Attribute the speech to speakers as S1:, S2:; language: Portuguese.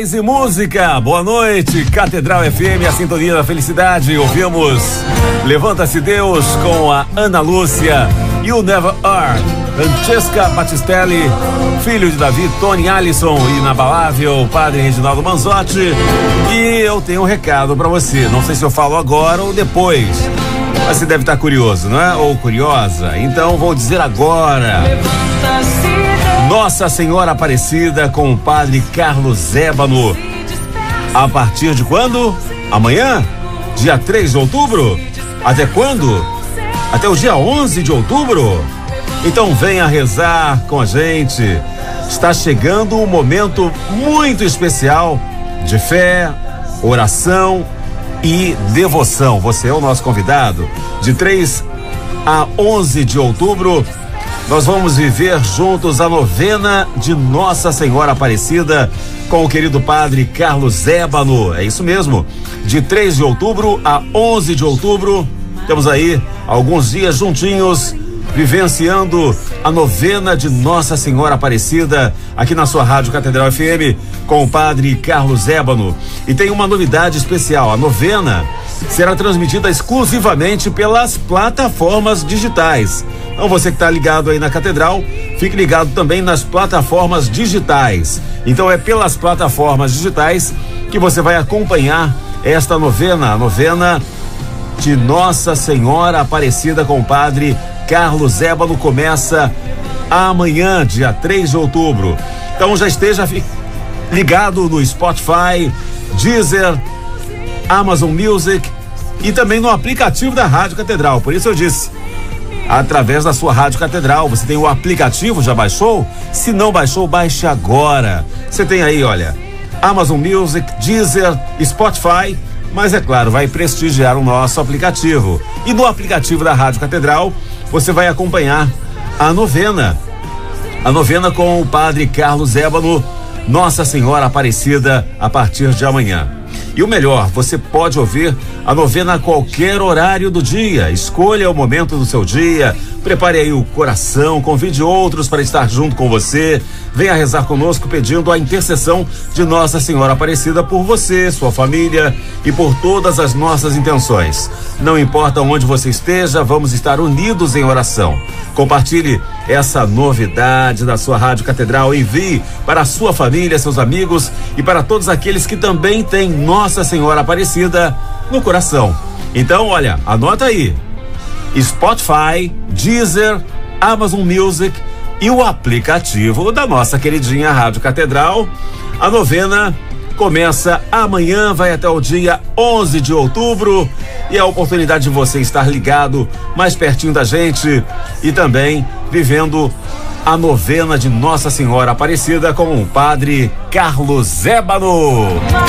S1: Paz e música, boa noite, Catedral FM, a sintonia da felicidade. Ouvimos Levanta-se Deus com a Ana Lúcia, You Never Are, Francesca Battistelli, filho de Davi, Tony Alisson, inabalável, padre Reginaldo Manzotti. E eu tenho um recado pra você, não sei se eu falo agora ou depois, mas você deve estar curioso, não é? Ou curiosa, então vou dizer agora. Nossa Senhora Aparecida com o padre Carlos Ébano. A partir de quando? Amanhã? Dia 3 de outubro? Até quando? Até o dia 11 de outubro? Então venha rezar com a gente. Está chegando um momento muito especial de fé, oração e devoção. Você é o nosso convidado. De 3 a 11 de outubro, nós vamos viver juntos a novena de Nossa Senhora Aparecida com o querido padre Carlos Ébano. É isso mesmo. De 3 de outubro a 11 de outubro, temos aí alguns dias juntinhos, vivenciando a novena de Nossa Senhora Aparecida aqui na sua Rádio Catedral FM com o padre Carlos Ébano. E tem uma novidade especial: a novena será transmitida exclusivamente pelas plataformas digitais. Então você que está ligado aí na Catedral, fique ligado também nas plataformas digitais. Então é pelas plataformas digitais que você vai acompanhar esta novena, a novena de Nossa Senhora Aparecida com o padre Carlos Ébano. Começa amanhã, dia 3 de outubro. Então já esteja ligado no Spotify, Deezer, Amazon Music e também no aplicativo da Rádio Catedral. Por isso eu disse, através da sua Rádio Catedral, você tem o aplicativo, já baixou? Se não baixou, baixe agora. Você tem aí, olha, Amazon Music, Deezer, Spotify, mas é claro, vai prestigiar o nosso aplicativo. E no aplicativo da Rádio Catedral, você vai acompanhar a novena com o padre Carlos Ébano, Nossa Senhora Aparecida, a partir de amanhã. E o melhor, você pode ouvir a novena a qualquer horário do dia. Escolha o momento do seu dia, prepare aí o coração, convide outros para estar junto com você. Venha rezar conosco pedindo a intercessão de Nossa Senhora Aparecida por você, sua família e por todas as nossas intenções. Não importa onde você esteja, vamos estar unidos em oração. Compartilhe essa novidade da sua Rádio Catedral, envie para a sua família, seus amigos e para todos aqueles que também têm Nossa Senhora Aparecida no coração. Então, olha, anota aí: Spotify, Deezer, Amazon Music e o aplicativo da nossa queridinha Rádio Catedral. A novena começa amanhã, vai até o dia 11 de outubro e é a oportunidade de você estar ligado mais pertinho da gente e também vivendo a novena de Nossa Senhora Aparecida com o padre Carlos Ébano.